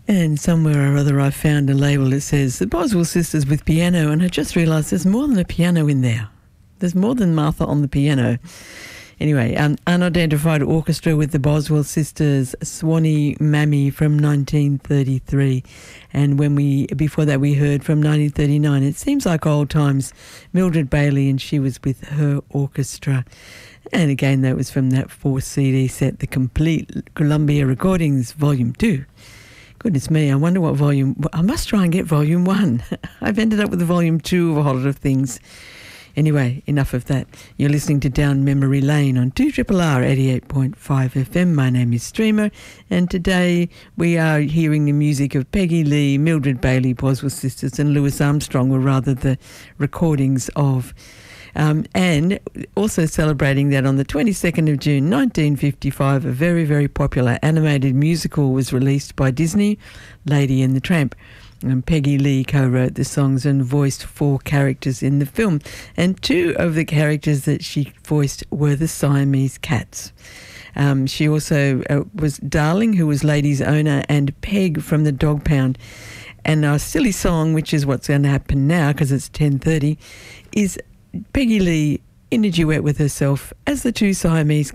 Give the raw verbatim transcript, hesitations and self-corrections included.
And somewhere or other I found a label that says the Boswell Sisters with piano, and I just realised there's more than a piano in there. There's more than Martha on the piano. Anyway, um, Unidentified Orchestra with the Boswell Sisters, Swanee Mammy from nineteen thirty-three. And when we before that we heard from nineteen thirty-nine, it seems like old times, Mildred Bailey, and she was with her orchestra. And again, that was from that four C D set, the Complete Columbia Recordings Volume two. Goodness me, I wonder what volume... I must try and get Volume one. I've ended up with the Volume two of a whole lot of things. Anyway, enough of that. You're listening to Down Memory Lane on two R R R eighty-eight point five F M. My name is Streamer, and today we are hearing the music of Peggy Lee, Mildred Bailey, Boswell Sisters, and Louis Armstrong, or rather the recordings of. Um, and also celebrating that on the twenty-second of June nineteen fifty-five, a very, very popular animated musical was released by Disney, Lady and the Tramp. And Peggy Lee co-wrote the songs and voiced four characters in the film. And two of the characters that she voiced were the Siamese cats. Um, she also uh, was Darling, who was Lady's owner, and Peg from the Dog Pound. And our silly song, which is what's going to happen now because it's ten thirty, is Peggy Lee in a duet with herself as the two Siamese